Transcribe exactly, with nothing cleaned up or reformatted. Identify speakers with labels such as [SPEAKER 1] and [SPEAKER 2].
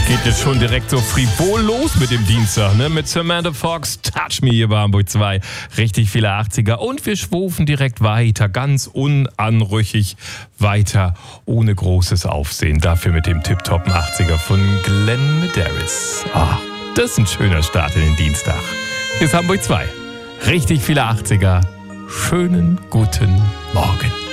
[SPEAKER 1] Geht jetzt schon direkt so frivol los mit dem Dienstag, ne? Mit Samantha Fox, Touch Me hier bei Hamburg zwei. Richtig viele achtziger und wir schwufen direkt weiter, ganz unanrüchig weiter, ohne großes Aufsehen. Dafür mit dem tipptoppen achtziger von Glenn Medeiros. Ah, das ist ein schöner Start in den Dienstag. Hier ist Hamburg zwei. Richtig viele achtziger. Schönen guten Morgen.